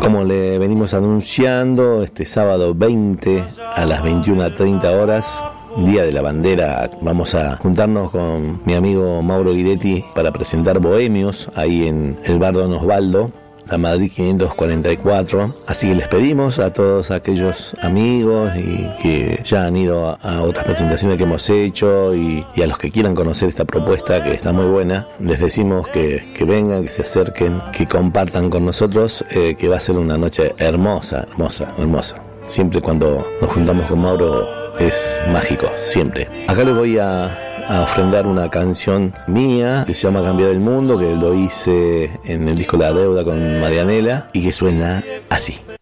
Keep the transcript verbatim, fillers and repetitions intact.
Como le venimos anunciando, este sábado veinte a las veintiuna treinta horas, Día de la Bandera, vamos a juntarnos con mi amigo Mauro Guidetti para presentar Bohemios ahí en el bar Don Osvaldo, la Madrid quinientos cuarenta y cuatro. Así que les pedimos a todos aquellos amigos y que ya han ido a, a otras presentaciones que hemos hecho y, y a los que quieran conocer esta propuesta que está muy buena, les decimos que, que vengan, que se acerquen, que compartan con nosotros, eh, que va a ser una noche hermosa, hermosa, hermosa. Siempre cuando nos juntamos con Mauro es mágico, siempre. Acá les voy a, a ofrendar una canción mía que se llama Cambiar el Mundo, que lo hice en el disco La Deuda con Marianela y que suena así.